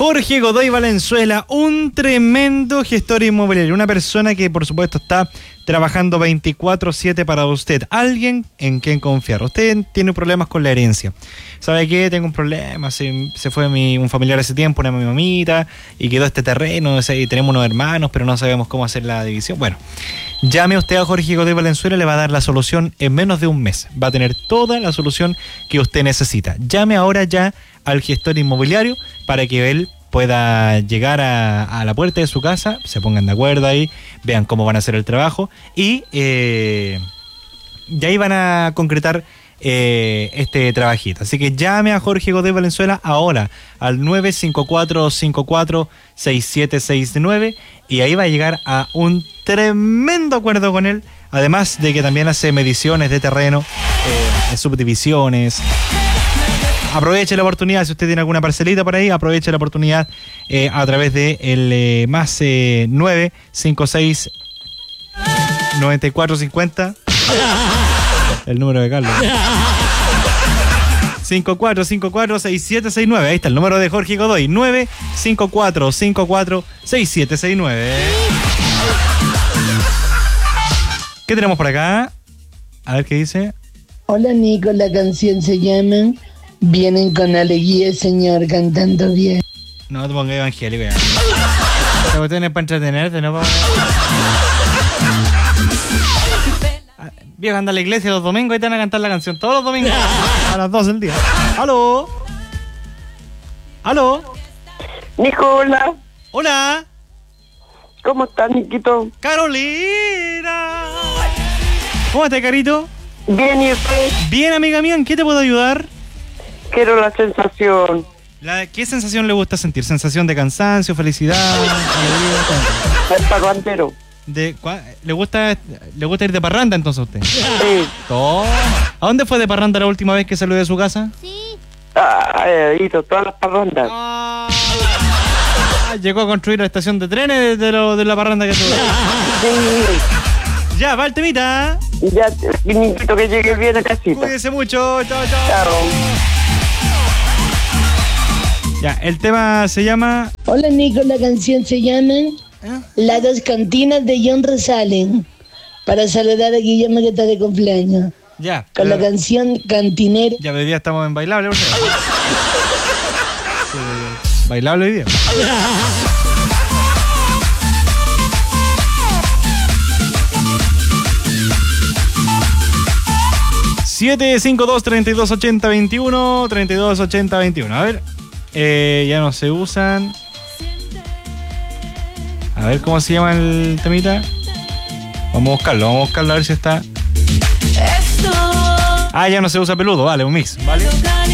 Jorge Godoy Valenzuela, un tremendo gestor inmobiliario, una persona que por supuesto está trabajando 24/7 para usted, alguien en quien confiar. Usted tiene problemas con la herencia. ¿Sabe qué? Tengo un problema, se fue un familiar hace tiempo, una mi mamita, y quedó este terreno, y tenemos unos hermanos, pero no sabemos cómo hacer la división. Bueno, llame usted a Jorge Godoy Valenzuela, le va a dar la solución en menos de un mes. Va a tener toda la solución que usted necesita. Llame ahora ya al gestor inmobiliario para que él pueda llegar a la puerta de su casa, se pongan de acuerdo ahí, vean cómo van a hacer el trabajo y ahí van a concretar este trabajito. Así que llame a Jorge Godoy Valenzuela ahora al 954-54-6769 y ahí va a llegar a un tremendo acuerdo con él, además de que también hace mediciones de terreno, subdivisiones. Aproveche la oportunidad, si usted tiene alguna parcelita por ahí, aproveche la oportunidad a través de el más 956 9450, el número de Carlos. 5454-6769, ahí está el número de Jorge Godoy, 954-54-6769. ¿Qué tenemos por acá? A ver qué dice. Hola Nico, la canción se llama Vienen con alegría, señor, cantando bien. No te pongas evangélico ya. La cuestión es para entretenerte, no para... Viejo, anda a la iglesia los domingos y te van a cantar la canción todos los domingos a las 12 del día. ¿Aló? ¿Aló? Nicola. Hola. ¿Cómo estás, Niquito? Carolina. ¿Cómo estás, Carito? Bien, ¿y usted? Bien, amiga mía, ¿en qué te puedo ayudar? Quiero la sensación. ¿Qué sensación le gusta sentir? ¿Sensación de cansancio, felicidad, alegría? El parrandero. ¿Le gusta ir de parranda entonces a usted? Sí. ¿A dónde fue de parranda la última vez que salió de su casa? Sí. He ido todas las parrandas. Llegó a construir la estación de trenes de la parranda que tuvo. Sí. Ya, va el temita. Ya, Niquito, que llegue bien a casita. Cuídese mucho. Chao, chao. Chao. Ya, el tema se llama... Hola Nico, la canción se llama Las dos cantinas de John Rosalen, para saludar a Guillermo que está de cumpleaños. Ya. Con la canción Cantinero. Ya, hoy día estamos en bailable. Bailable hoy día. 752-3280-21, 3280-21. A ver, ya no se usan. A ver cómo se llama el temita. Vamos a buscarlo a ver si está. Ya no se usa peludo, vale, un mix, ¿vale?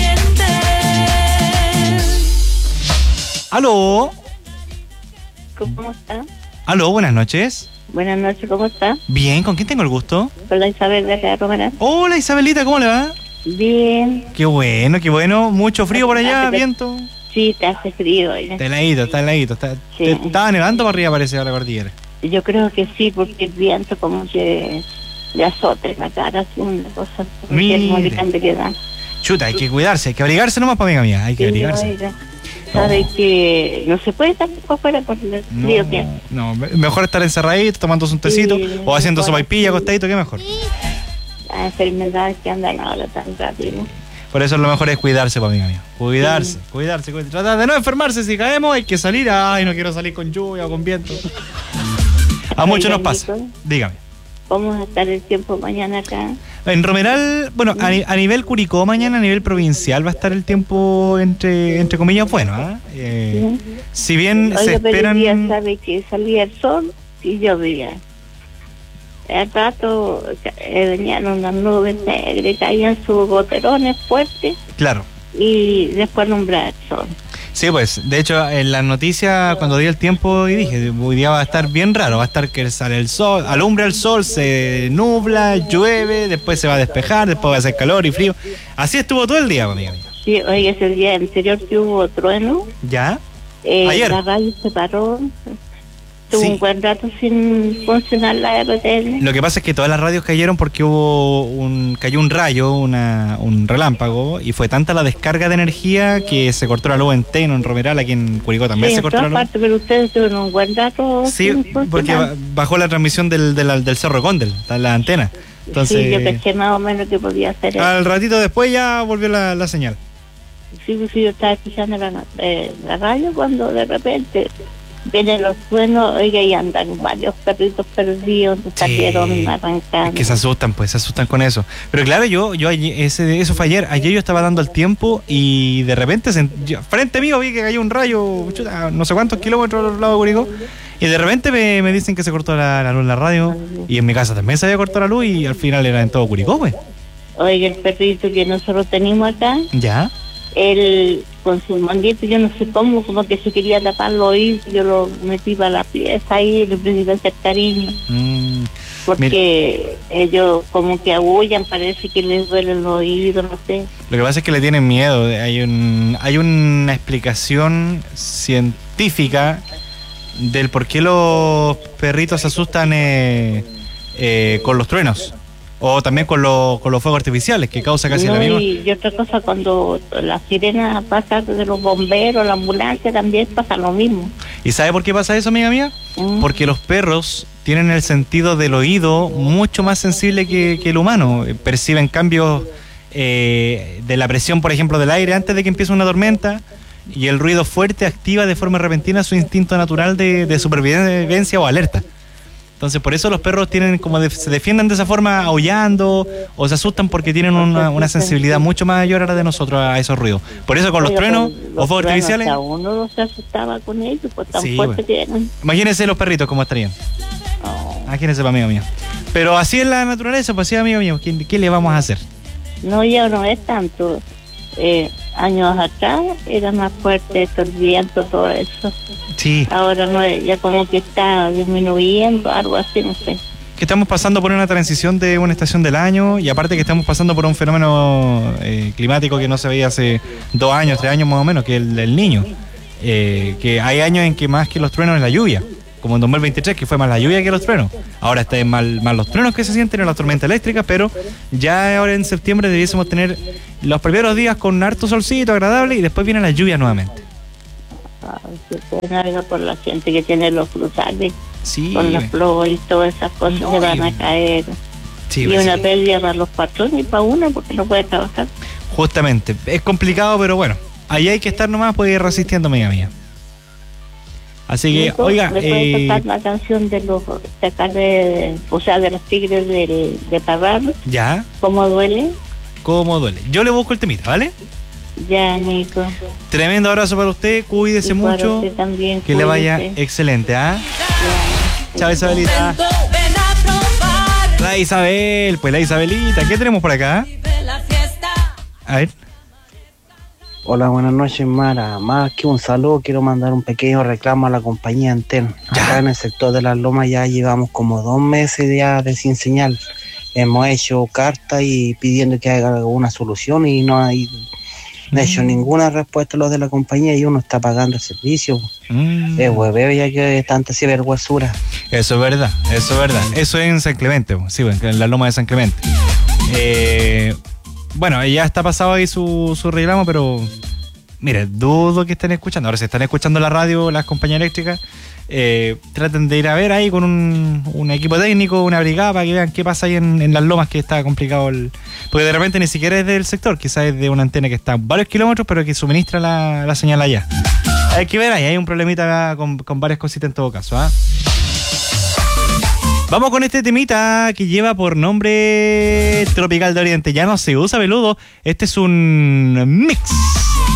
¿Aló? ¿Cómo está? ¿Aló? Buenas noches. Buenas noches, ¿cómo está? Bien, ¿con quién tengo el gusto? Con la Isabel de acá de Romarán. Hola Isabelita, ¿cómo le va? Bien. Qué bueno, qué bueno. Mucho frío por allá, viento. Sí, te hace frío. Está heladito. Sí. Estaba nevando para arriba, parece, a la cordillera. Yo creo que sí, porque el viento como que le azota en la cara, así una cosa. Muy grande que da. Chuta, hay que cuidarse, hay que abrigarse nomás, para amiga mía, hay que abrigarse. Oiga, sabe que no se puede estar por fuera por el frío que hace. No, mejor estar encerradito, tomándose un tecito, o haciendo sopaipilla, acostadito, qué mejor. Las enfermedades que andan ahora tan rápido. Por eso lo mejor es cuidarse, para amiga mía. Cuidarse. Tratar de no enfermarse. Si caemos, hay que salir. Ay, no quiero salir con lluvia o con viento. A muchos nos pasa. Dígame. ¿Cómo va a estar el tiempo mañana acá? En Romeral, bueno, a nivel Curicó mañana, a nivel provincial, va a estar el tiempo entre comillas bueno. Si bien Oiga, se esperan... pero el día sabe que salía el sol y llovía. Al rato venían unas nubes negras, caían sus goterones fuertes. Claro. Y después alumbraba el sol. Sí, pues, de hecho, en las noticias, cuando di el tiempo y dije, hoy día va a estar bien raro, va a estar que sale el sol, alumbra el sol, se nubla, llueve, después se va a despejar, después va a hacer calor y frío. Así estuvo todo el día, amiga mía. Sí, oiga, ese día anterior que hubo trueno. ¿Ya? Ayer. La radio se paró. Tuvo Sí. un buen rato sin funcionar la RTL. Lo que pasa es que todas las radios cayeron porque cayó un rayo, un relámpago, y fue tanta la descarga de energía que se cortó la luz en Teno, en Romeral, aquí en Curicó también Sí, se en cortó todas la luz. partes, pero ustedes tuvieron un buen rato Sí, sin porque funcionar. bajó la transmisión del Cerro Condel, la antena. Entonces, Sí, yo caché más o menos que podía hacer eso. al ratito después ya volvió la señal. Sí, pues sí, yo estaba escuchando la radio cuando de repente vienen los truenos, oiga, y andan varios perritos perdidos, salieron arrancando. Es que se asustan con eso. Pero claro, yo eso fue ayer yo estaba dando el tiempo y de repente frente mío vi que cayó un rayo, chuta, no sé cuántos kilómetros al otro lado de Curicó, y de repente me dicen que se cortó la luz en la radio, y en mi casa también se había cortado la luz y al final era en todo Curicó, pues. Oiga, el perrito que nosotros tenemos acá, Ya. él con su manguito, yo no sé cómo, como que se quería tapar los oídos, yo lo metí para la pieza ahí, le empecé a hacer cariño, porque ellos como que aullan, parece que les duelen los oídos, no sé. Lo que pasa es que le tienen miedo. Hay una explicación científica del por qué los perritos se asustan con los truenos. O también con los fuegos artificiales, que causa casi la misma. Y otra cosa, cuando la sirena pasa de los bomberos, la ambulancia, también pasa lo mismo. ¿Y sabe por qué pasa eso, amiga mía? Porque los perros tienen el sentido del oído mucho más sensible que el humano. Perciben cambios de la presión, por ejemplo, del aire antes de que empiece una tormenta, y el ruido fuerte activa de forma repentina su instinto natural de supervivencia o alerta. Entonces, por eso los perros tienen se defienden de esa forma aullando o se asustan porque tienen una sensibilidad mucho mayor a la de nosotros a esos ruidos. Por eso con los truenos o fuegos artificiales... Hasta uno no se asustaba con ellos, pues tan Sí, fuertes que eran. Imagínense los perritos cómo estarían. Oh. Imagínense, amigo mío. Pero así es la naturaleza, pues sí, amigo mío. ¿Qué le vamos a hacer? No, ya no es tanto. Años atrás era más fuerte el viento, todo eso. Sí. Ahora no es, ya como que está disminuyendo, algo así, no sé. Que estamos pasando por una transición de una estación del año, y aparte que estamos pasando por un fenómeno climático que no se veía hace 2 años, 3 años más o menos, que es el Niño. Que hay años en que más que los truenos es la lluvia, como en 2023, que fue más la lluvia que los truenos. Ahora está más los truenos que se sienten en las tormentas eléctricas, pero ya ahora en septiembre debiésemos tener los primeros días con harto solcito agradable y después viene la lluvia nuevamente. Se pena por la gente que tiene los frutales, Sí, con las flores y todas esas cosas No, que van a y- caer. sí, Y pues, una sí. pérdida para los patrones y para uno porque no puede trabajar. Justamente, es complicado, pero bueno, ahí hay que estar nomás, pues ir resistiendo, amiga mía. Así que, Nico, oiga, ¿me puedes tocar la canción de los de los Tigres de Parral? ya, ¿Cómo duele? cómo duele. Yo le busco el temita, ¿vale? Ya, Nico. Tremendo abrazo para usted, cuídese Y para mucho, usted también, que le vaya cuídese. excelente, ¿ah? Chao, Isabelita. Ven a probar La Isabel, pues la Isabelita, ¿qué tenemos por acá? de la fiesta. A ver. Hola, buenas noches, Mara. Más que un saludo, quiero mandar un pequeño reclamo a la compañía Anten. Ya. Acá en el sector de las Lomas ya llevamos como 2 meses ya de sin señal. Hemos hecho cartas y pidiendo que haga alguna solución y no hay hecho ninguna respuesta a los de la compañía y uno está pagando el servicio. Es hueveo ya que tanta ciberguasura. Eso es verdad, eso es verdad. Eso es en San Clemente, sí, en la loma de San Clemente. Bueno, ya está pasado ahí su reclamo, pero mire, dudo que estén escuchando. Ahora, si están escuchando la radio, las compañías eléctricas, traten de ir a ver ahí con un equipo técnico, una brigada, para que vean qué pasa ahí en las lomas, que está complicado. Porque de repente ni siquiera es del sector, quizás es de una antena que está a varios kilómetros, pero que suministra la señal allá. Hay que ver ahí, hay un problemita con varias cositas en todo caso, ¿ah? Vamos con este temita que lleva por nombre Tropical de Oriente. Ya no se usa, veludo. Este es un mix.